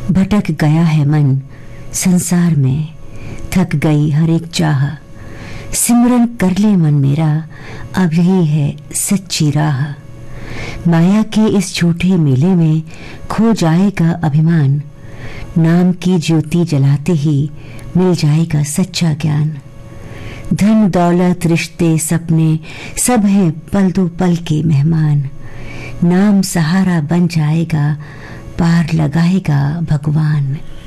भटक गया है मन संसार में, थक गई हर एक चाह। सिमरन कर ले मन मेरा, अब यही है सच्ची राह। माया के इस झूठे मेले में खो जाएगा अभिमान। नाम की ज्योति जलाते ही मिल जाएगा सच्चा ज्ञान। धन दौलत रिश्ते सपने सब हैं पल दो पल के मेहमान। नाम सहारा बन जाएगा, पार लगाएगा भगवान।